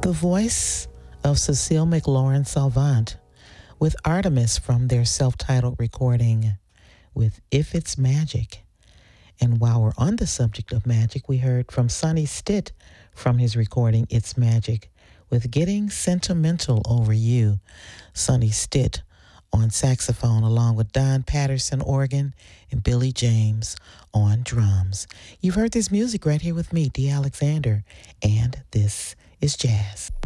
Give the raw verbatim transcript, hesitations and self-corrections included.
The voice of Cecile McLaurin Salvant with Artemis from their self-titled recording with If It's Magic. And while we're on the subject of magic, we heard from Sonny Stitt from his recording It's Magic with Getting Sentimental Over You. Sonny Stitt on saxophone along with Don Patterson organ and Billy James on drums. You've heard this music right here with me, Dee Alexander, and this is jazz.